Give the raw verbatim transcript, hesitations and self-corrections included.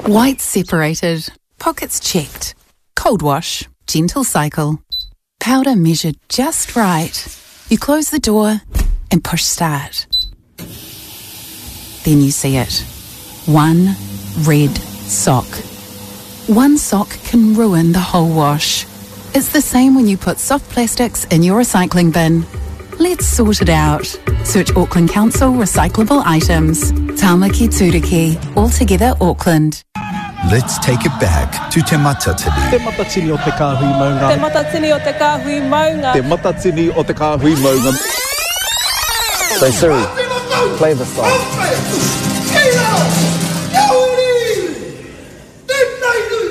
Whites separated, pockets checked. Cold wash, gentle cycle. Powder measured just right. You close the door and push start. Then you see it. One red sock. One sock can ruin the whole wash. It's the same when you put soft plastics in your recycling bin. Let's sort it out. Search Auckland Council recyclable items. Tāmaki Turiki, altogether Auckland. Let's take it back to Te Matatini. Te matatini o te kāhui maunga. Te matatini o te kāhui maunga. Te matatini o te kāhui maunga. So Siri, play the song.